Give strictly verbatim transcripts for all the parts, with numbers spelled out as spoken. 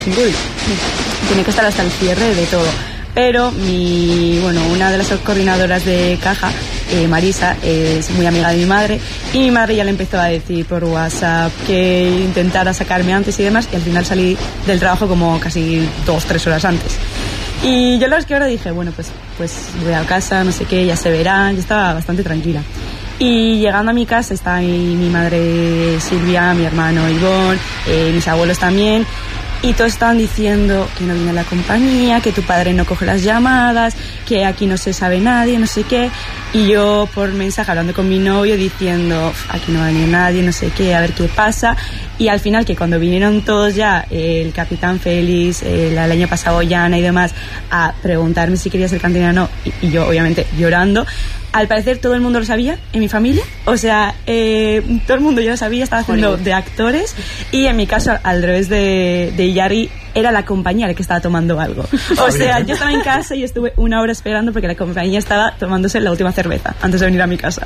tiene que estar hasta el cierre de todo. Pero mi, bueno, una de las coordinadoras de caja, eh, Marisa, es muy amiga de mi madre, y mi madre ya le empezó a decir por WhatsApp que intentara sacarme antes y demás, y al final salí del trabajo como casi dos, tres horas antes. Y yo la verdad es que ahora dije, bueno, pues, pues voy a casa, no sé qué, ya se verá, yo estaba bastante tranquila. Y llegando a mi casa está mi, mi madre Silvia, mi hermano Ivón, eh, mis abuelos también. Y todos estaban diciendo que no viene la compañía, que tu padre no coge las llamadas, que aquí no se sabe nadie, no sé qué. Y yo por mensaje hablando con mi novio diciendo, aquí no va a venir nadie, no sé qué, a ver qué pasa. Y al final que cuando vinieron todos ya, eh, el capitán Félix, eh, el año pasado Yana y demás, a preguntarme si quería ser cantinera o no, y, y yo obviamente llorando. Al parecer todo el mundo lo sabía en mi familia, o sea, eh, todo el mundo ya lo sabía, estaba haciendo Hollywood de actores, y en mi caso, al revés de, de Yari, era la compañía la que estaba tomando algo. O sea, yo estaba en casa y estuve una hora esperando porque la compañía estaba tomándose la última cerveza antes de venir a mi casa.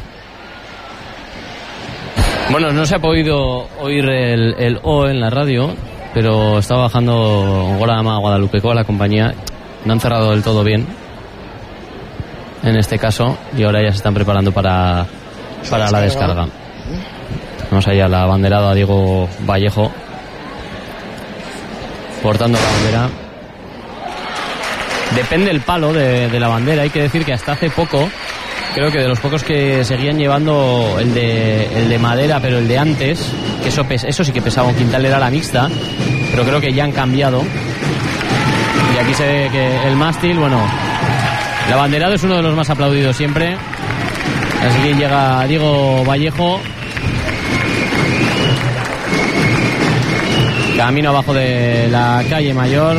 Bueno, no se ha podido oír el, el O en la radio, pero está bajando Gora Ama Guadalupeco a la compañía, no han cerrado del todo bien en este caso, y ahora ya se están preparando para, para la descarga. Vamos allá, la abanderada Diego Vallejo portando la bandera. Depende el palo de, de la bandera. Hay que decir que hasta hace poco, creo que de los pocos que seguían llevando el de, el de madera, pero el de antes, que eso, eso sí que pesaba un quintal, era la mixta, pero creo que ya han cambiado. Y aquí se ve que el mástil, bueno, el abanderado es uno de los más aplaudidos siempre. Así que llega Diego Vallejo. Camino abajo de la calle Mayor.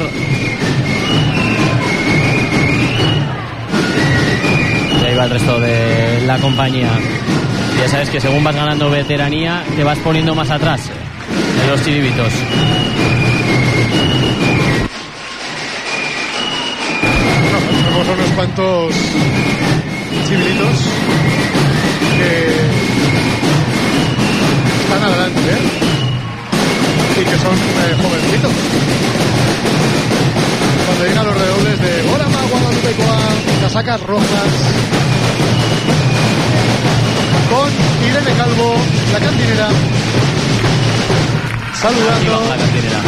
Y ahí va el resto de la compañía. Ya sabes que según vas ganando veteranía, te vas poniendo más atrás en los chiribitos. Son unos cuantos civilitos que están adelante, ¿eh? Y que son eh, jovencitos. Cuando llegan los redobles de Gora Ama Guadalupecoa, casacas rojas, con Irene Calvo, la cantinera, saludando. La cantinera.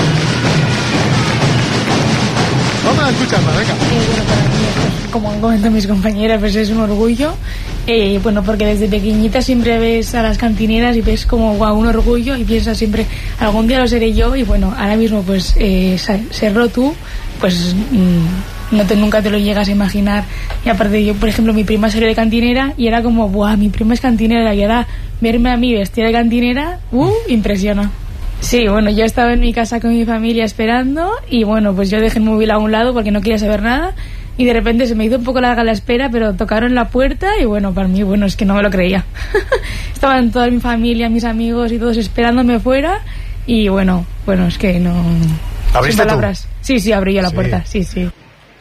Vamos a escucharla, venga. Eh, bueno, para mí, pues, como han comentado mis compañeras, pues es un orgullo. Eh, bueno, porque desde pequeñita siempre ves a las cantineras y ves como wow, un orgullo, y piensas siempre, algún día lo seré yo. Y bueno, ahora mismo pues eh, serlo tú, pues mmm, no te, nunca te lo llegas a imaginar. Y aparte yo, por ejemplo, mi prima salió de cantinera y era como, buah, mi prima es cantinera, y ahora verme a mí vestida de cantinera, uh, impresiona. Sí, bueno, yo estaba en mi casa con mi familia esperando, y bueno, pues yo dejé el móvil a un lado porque no quería saber nada, y de repente se me hizo un poco larga la espera, pero tocaron la puerta y bueno, para mí, bueno, es que no me lo creía. Estaban toda mi familia, mis amigos y todos esperándome fuera, y bueno, bueno, es que no... ¿Abriste sin palabras. Tú? Sí, sí, abrí yo la sí. puerta, sí, sí.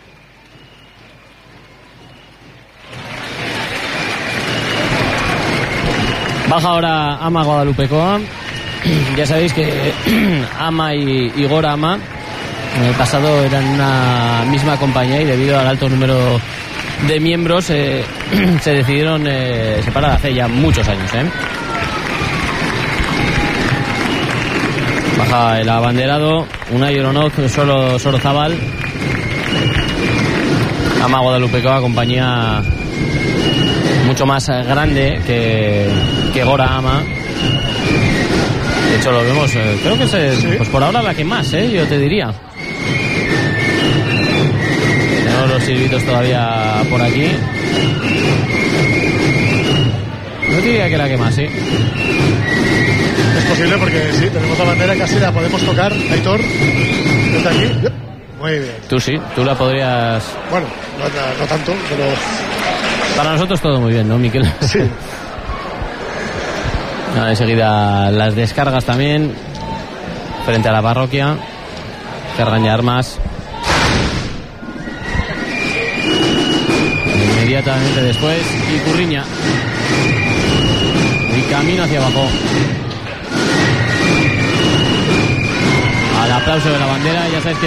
Baja ahora Ama Guadalupecoa. Ya sabéis que Ama y, y Gora Ama en el pasado eran una misma compañía, y debido al alto número de miembros eh, se decidieron eh, separar hace ya muchos años, ¿eh? Baja el abanderado Unai Oronoz, solo Sorozábal. Ama Guadalupecoa, compañía mucho más grande que, que Gora Ama. De hecho lo vemos, eh, creo que es eh, ¿sí? Pues por ahora la que más, eh, yo te diría. Tenemos los silbitos todavía por aquí. Yo diría que la que más, sí. Es posible porque sí, tenemos la bandera, casi la podemos tocar. Aitor, desde aquí. Muy bien. Tú sí, tú la podrías... Bueno, no, no tanto, pero... Para nosotros todo muy bien, ¿no, Miquel? Sí. Enseguida las descargas también frente a la parroquia. Cargan ya armas. Inmediatamente después Icurriña. Y camino hacia abajo. al aplauso de la bandera. Ya sabes que